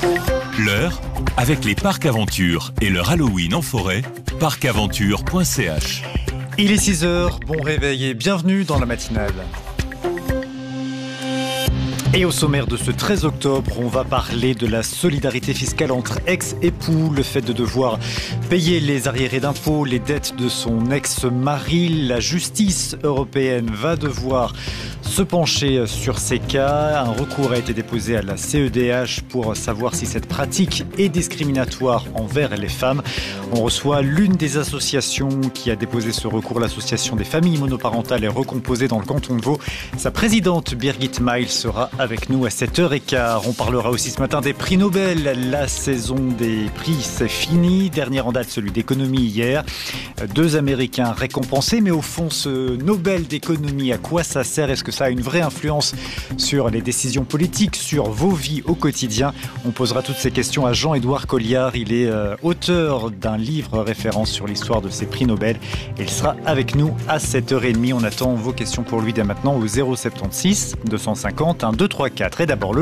L'heure, avec les parcs Aventure et leur Halloween en forêt, parcaventure.ch. Il est 6h, bon réveil et bienvenue dans la matinale. Et au sommaire de ce 13 octobre, on va parler de la solidarité fiscale entre ex-époux, le fait de devoir payer les arriérés d'impôts, les dettes de son ex-mari. La justice européenne va devoir se pencher sur ces cas. Un recours a été déposé à la CEDH pour savoir si cette pratique est discriminatoire envers les femmes. On reçoit l'une des associations qui a déposé ce recours, l'association des familles monoparentales et recomposées dans le canton de Vaud. Sa présidente Birgit Meil sera avec nous à 7h15. On parlera aussi ce matin des prix Nobel. La saison des prix, c'est fini. Dernier en date, celui d'économie hier. 2 Américains récompensés, mais au fond, ce Nobel d'économie, à quoi ça sert ? Est-ce que ça a une vraie influence sur les décisions politiques, sur vos vies au quotidien ? On posera toutes ces questions à Jean-Édouard Colliard. Il est auteur d'un livre référence sur l'histoire de ces prix Nobel. Il sera avec nous à 7h30. On attend vos questions pour lui dès maintenant au 076 250 1234. Et d'abord